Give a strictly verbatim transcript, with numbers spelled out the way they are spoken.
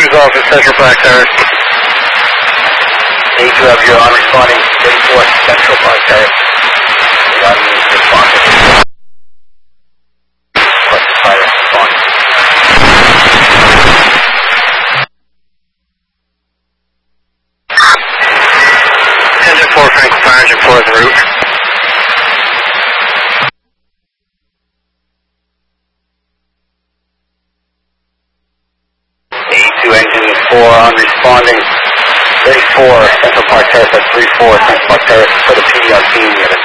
Division's Office, Central Park Terrace. A two have your unresponding thirty-four Central Park Terrace. Unresponsive. Requested fire response. Engine four, Franklin Fire Engine four en route. A two engine four unresponding. thirty-four Central Park Terrace at three four Central Park Terrace for the P D R team unit.